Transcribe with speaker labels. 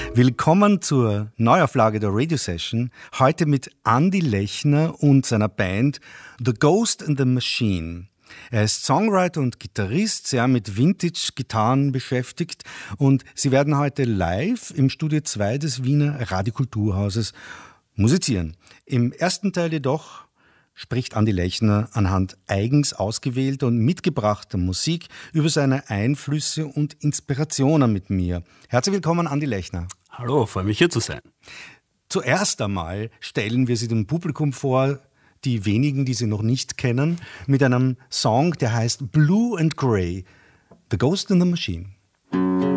Speaker 1: Willkommen zur Neuauflage der Radio Session. Heute mit Andi Lechner und seiner Band The Ghost and the Machine. Er ist Songwriter und Gitarrist, sehr mit Vintage-Gitarren beschäftigt und sie werden heute live im Studio 2 des Wiener Radiokulturhauses musizieren. Im ersten Teil jedoch spricht Andi Lechner anhand eigens ausgewählter und mitgebrachter Musik über seine Einflüsse und Inspirationen mit mir. Herzlich willkommen, Andi Lechner.
Speaker 2: Hallo, freue mich hier zu sein.
Speaker 1: Zuerst einmal stellen wir Sie dem Publikum vor, die wenigen, die Sie noch nicht kennen, mit einem Song, der heißt Blue and Grey, The Ghost in the Machine.